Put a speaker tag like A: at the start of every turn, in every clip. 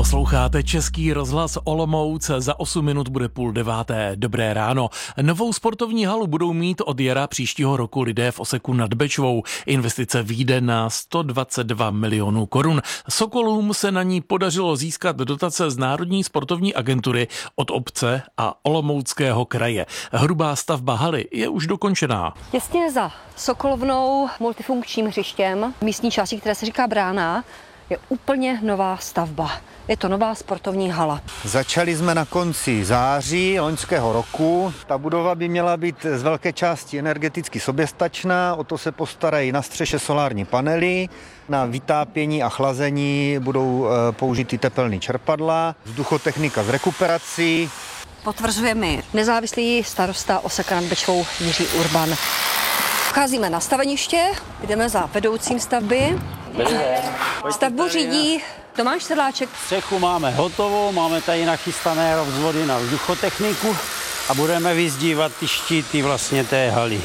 A: Posloucháte Český rozhlas Olomouc, za 8 minut bude 8:30. Dobré ráno. Novou sportovní halu budou mít od jara příštího roku lidé v Oseku nad Bečvou. Investice vyjde na 122 milionů korun. Sokolům se na ní podařilo získat dotace z Národní sportovní agentury od obce a Olomouckého kraje. Hrubá stavba haly je už dokončená.
B: Těsně za Sokolovnou multifunkčním hřištěm, místní části, které se říká Brána, je úplně nová stavba. Je to nová sportovní hala.
C: Začali jsme na konci září loňského roku. Ta budova by měla být z velké části energeticky soběstačná, o to se postarají na střeše solární panely, na vytápění a chlazení budou použity tepelný čerpadla, vzduchotechnika s rekuperací.
B: Potvrzuje mi nezávislý starosta Oseka nad Bečvou Jiří Urban. Vcházíme na staveniště, jdeme za vedoucím stavby. Stavbu řídí Tomáš Sedláček.
D: Střechu máme hotovou, máme tady nachystané rozvody na vzduchotechniku a budeme vyzdívat ty štíty vlastně té haly.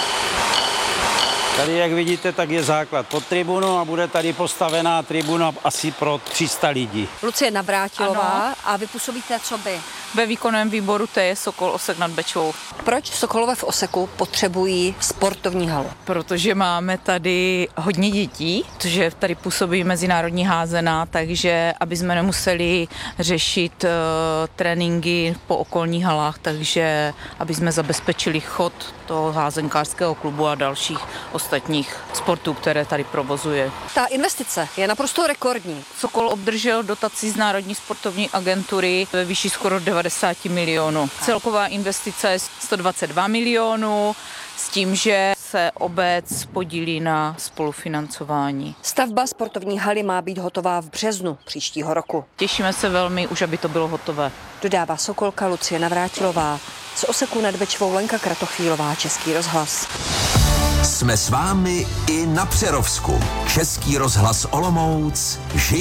D: Tady, jak vidíte, tak je základ pod tribunou a bude tady postavená tribuna asi pro 300 lidí.
B: Lucie Navrátilová, a vy působíte co by?
E: Ve výkonném výboru TJ Sokol Osek nad Bečvou.
B: Proč Sokolové v Oseku potřebují sportovní halu?
E: Protože máme tady hodně dětí, protože tady působí mezinárodní házená, takže aby jsme nemuseli řešit tréninky po okolních halách, takže aby jsme zabezpečili chod toho házenkářského klubu a dalších ostatních sportů, které tady provozuje.
B: Ta investice je naprosto rekordní.
E: Sokol obdržel dotaci z Národní sportovní agentury ve výši skoro 90 milionů. Celková investice je 122 milionů, s tím, že se obec podílí na spolufinancování.
B: Stavba sportovní haly má být hotová v březnu příštího roku.
E: Těšíme se velmi, už aby to bylo hotové.
B: Dodává Sokolka Lucie Navrátilová. Z Oseku nad Bečvou Lenka Kratochvílová, Český rozhlas.
F: Jsme s vámi i na Přerovsku. Český rozhlas Olomouc.